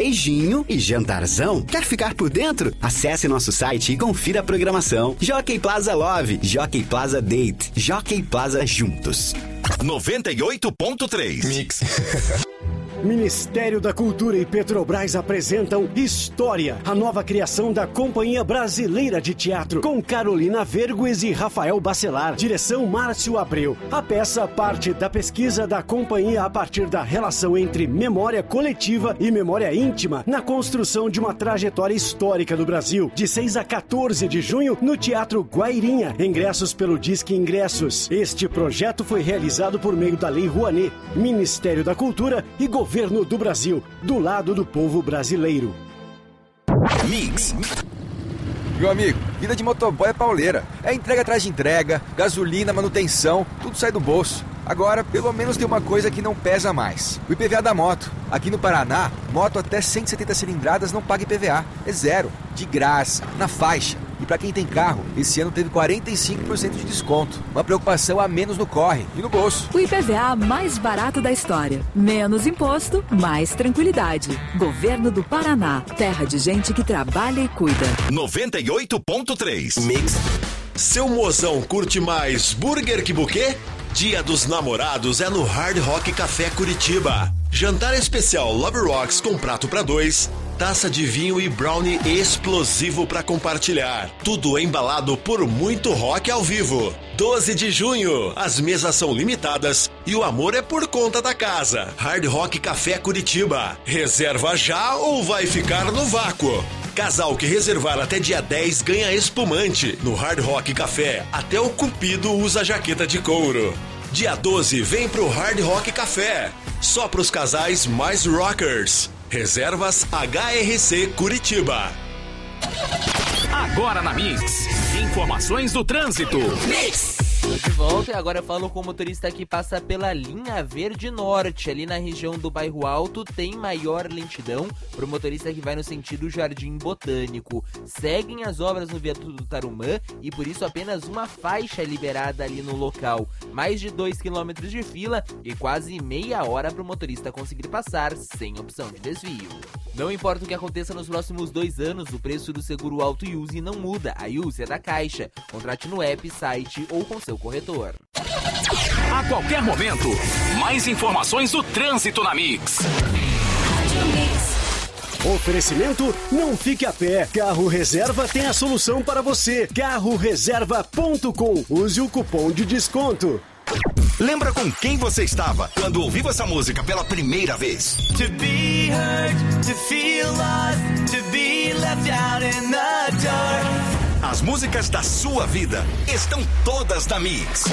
beijinho e jantarzão. Quer ficar por dentro? Acesse nosso site e confira a programação. Jockey Plaza Love, Jockey Plaza Date, Jockey Plaza Juntos. 98.3 Mix. Ministério da Cultura e Petrobras apresentam História, a nova criação da Companhia Brasileira de Teatro, com Carolina Vergues e Rafael Bacelar. Direção Márcio Abreu. A peça parte da pesquisa da companhia a partir da relação entre memória coletiva e memória íntima na construção de uma trajetória histórica do Brasil. De 6 a 14 de junho, no Teatro Guairinha. Ingressos pelo Disque Ingressos. Este projeto foi realizado por meio da Lei Rouanet, Ministério da Cultura e Governo do Brasil, do lado do povo brasileiro. Mix. Meu amigo, vida de motoboy é pauleira. É entrega atrás de entrega, gasolina, manutenção, tudo sai do bolso. Agora, pelo menos tem uma coisa que não pesa mais: o IPVA da moto. Aqui no Paraná, moto até 170 cilindradas não paga IPVA. É zero, de graça, na faixa. E para quem tem carro, esse ano teve 45% de desconto. Uma preocupação a menos no corre e no bolso. O IPVA mais barato da história. Menos imposto, mais tranquilidade. Governo do Paraná. Terra de gente que trabalha e cuida. 98.3 Mix. Seu mozão curte mais burger que buquê? Dia dos Namorados é no Hard Rock Café Curitiba. Jantar especial Love Rocks com prato para 2, taça de vinho e brownie explosivo para compartilhar. Tudo embalado por muito rock ao vivo. 12 de junho, as mesas são limitadas e o amor é por conta da casa. Hard Rock Café Curitiba. Reserva já ou vai ficar no vácuo? Casal que reservar até dia 10 ganha espumante. No Hard Rock Café, até o cupido usa jaqueta de couro. Dia 12, vem pro Hard Rock Café. Só pros casais mais rockers. Reservas HRC Curitiba. Agora na Mix, informações do trânsito. Mix! De volta, e agora eu falo com o motorista que passa pela linha Verde Norte. Ali na região do Bairro Alto tem maior lentidão para o motorista que vai no sentido Jardim Botânico. Seguem as obras no viaduto do Tarumã e por isso apenas uma faixa liberada ali no local. Mais de 2 km de fila e quase meia hora para o motorista conseguir passar sem opção de desvio. Não importa o que aconteça nos próximos 2 anos, o preço do seguro auto Use não muda. A Use é da Caixa. Contrate no app, site ou com seu corretor. A qualquer momento, mais informações do trânsito na Mix. Oferecimento: não fique a pé. Carro Reserva tem a solução para você. carroreserva.com. Use o cupom de desconto. Lembra com quem você estava quando ouviu essa música pela primeira vez? To be heard, to feel lost, to be left out in the dark. As músicas da sua vida estão todas na Mix.